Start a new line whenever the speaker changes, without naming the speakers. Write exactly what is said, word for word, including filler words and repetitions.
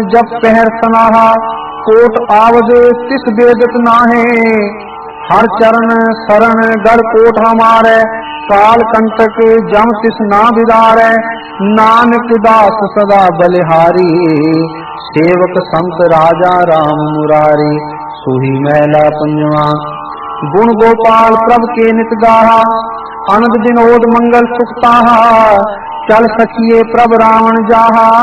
जब पहर सनाहा कोट आवज तिस बेदत नाहे। हर चरण शरण गढ़ कोट हमारे काल कंटक जम तिस ना बिदारे। नानक दास सदा बलिहारी सेवक संत राजा राम मुरारी। सुही मैला पंजवा गुण गोपाल प्रभ के नित गाहा आनंद विनोद मंगल सुख ताहा। चल सखिए प्रभ रावण जाहा